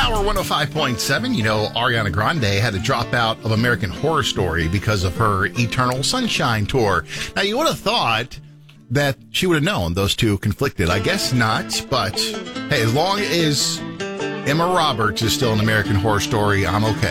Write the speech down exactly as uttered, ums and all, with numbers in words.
Power one oh five point seven. You know, Ariana Grande had to drop out of American Horror Story because of her Eternal Sunshine tour. Now, you would have thought that she would have known those two conflicted. I guess not, but hey, as long as Emma Roberts is still in American Horror Story, I'm okay.